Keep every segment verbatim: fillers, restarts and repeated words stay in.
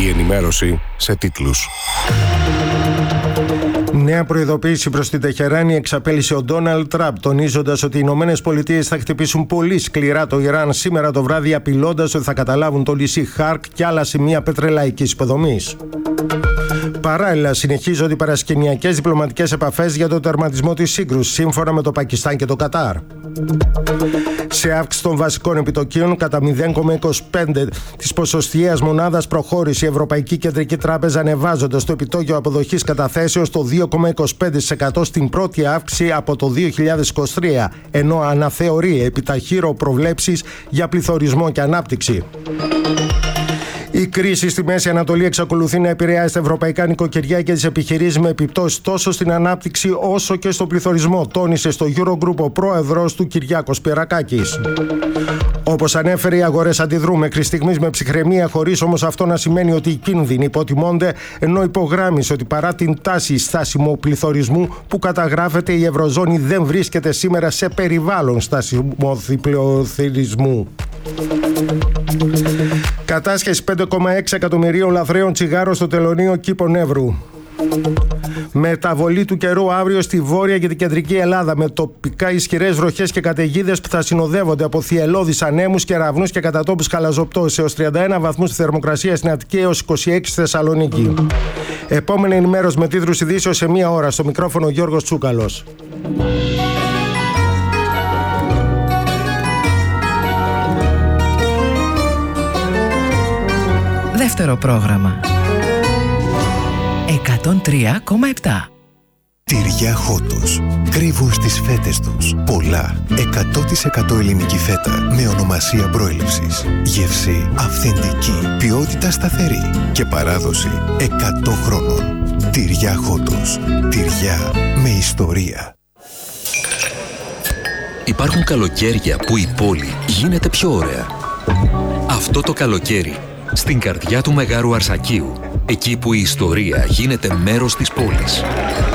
Η ενημέρωση σε τίτλους. Νέα προειδοποίηση προς την Τεχεράνη εξαπέλυσε ο Ντόναλντ Τραμπ, τονίζοντας ότι οι Ηνωμένες Πολιτείες θα χτυπήσουν πολύ σκληρά το Ιράν σήμερα το βράδυ, απειλώντας ότι θα καταλάβουν το νησί Χάρκ και άλλα σημεία πετρελαϊκής υποδομής. Παράλληλα, συνεχίζονται οι παρασκηνιακές διπλωματικές επαφές για το τερματισμό της σύγκρουσης, σύμφωνα με το Πακιστάν και το Κατάρ. Σε αύξηση των βασικών επιτοκίων κατά μηδέν κόμμα είκοσι πέντε της ποσοστιαίας μονάδας προχώρησε η Ευρωπαϊκή Κεντρική Τράπεζα, ανεβάζοντας το επιτόκιο αποδοχής καταθέσεως στο δύο κόμμα είκοσι πέντε τοις εκατό στην πρώτη αύξηση από το δύο χιλιάδες είκοσι τρία, ενώ αναθεωρεί επιταχύρω προβλέψεις για πληθωρισμό και ανάπτυξη. Η κρίση στη Μέση Ανατολή εξακολουθεί να επηρεάζει τα ευρωπαϊκά νοικοκυριά και τις επιχειρήσεις με επιπτώσεις τόσο στην ανάπτυξη όσο και στο πληθωρισμό, τόνισε στο Eurogroup ο πρόεδρος του Κυριάκος Πιερακάκης. Όπως ανέφερε, οι αγορές αντιδρούν μέχρι στιγμής με ψυχραιμία, χωρίς όμως αυτό να σημαίνει ότι οι κίνδυνοι υποτιμώνται, ενώ υπογράμμισε ότι παρά την τάση στάσιμου πληθωρισμού που καταγράφεται, η Ευρωζώνη δεν βρίσκεται σήμερα σε περιβάλλον στάσιμου πληθωρισμού. Κατάσχεση πέντε κόμμα έξι εκατομμυρίων λαθρέων τσιγάρων στο τελωνείο Κήπων Εύρου. Μεταβολή του καιρού αύριο στη βόρεια και την κεντρική Ελλάδα, με τοπικά ισχυρές βροχές και καταιγίδες που θα συνοδεύονται από θυελλώδεις ανέμους, κεραυνούς και κατά τόπους χαλαζοπτώσεις, έως τριάντα ένα βαθμούς στη θερμοκρασία στην Αττική, έως είκοσι έξι στη Θεσσαλονίκη. Επόμενη ενημέρωση με τίτλους ειδήσεως σε μία ώρα. Στο μικρόφωνο Γιώργος Τσούκαλος. Δεύτερο πρόγραμμα. εκατόν τρία κόμμα επτά. Τυριά Χότος. Κρύβουν στις φέτες τους πολλά εκατό τοις εκατό ελληνική φέτα με ονομασία προέλευσης. Γεύση αυθεντική, ποιότητα σταθερή και παράδοση εκατό χρόνων. Τυριά Χότος. Τυριά με ιστορία. Υπάρχουν καλοκαίρια που η πόλη γίνεται πιο ωραία. Αυτό το καλοκαίρι, στην καρδιά του Μεγάρου Αρσακίου, εκεί που η ιστορία γίνεται μέρος της πόλης.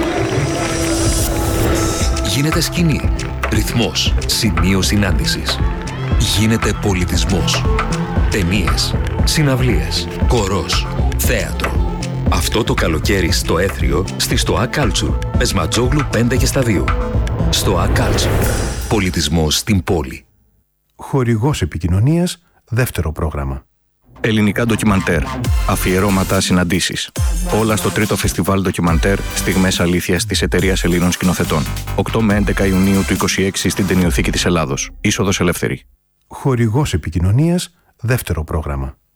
Γίνεται σκηνή, ρυθμός, σημείο συνάντησης. Γίνεται πολιτισμός. Ταινίες, συναυλίες, χορός, θέατρο. Αυτό το καλοκαίρι στο Έθριο, στη ΣΤΟΑ Culture, Πεσματζόγλου πέντε και στα δύο. ΣΤΟΑ Culture. Πολιτισμός στην πόλη. Χορηγός επικοινωνίας, δεύτερο πρόγραμμα. Ελληνικά ντοκιμαντέρ. Αφιερώματα, συναντήσεις. Όλα στο τρίτο φεστιβάλ ντοκιμαντέρ Στιγμές Αλήθειας της Εταιρείας Ελλήνων Σκηνοθετών. οκτώ με έντεκα Ιουνίου του είκοσι έξι στην Ταινιοθήκη της Ελλάδος. Είσοδος ελεύθερη. Χορηγός επικοινωνίας, δεύτερο πρόγραμμα.